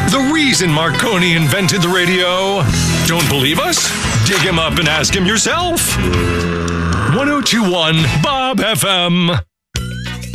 The reason Marconi invented the radio. Don't believe us? Dig him up and ask him yourself. 1021 Bob FM.